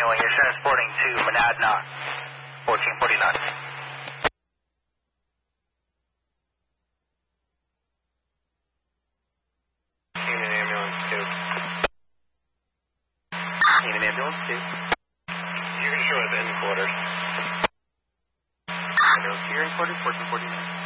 One, you're transporting to Monadnock, 1449. Union Ambulance 2. Union Ambulance 2. You can show us in quarters. Ambulance 2, you're in quarters, 1449.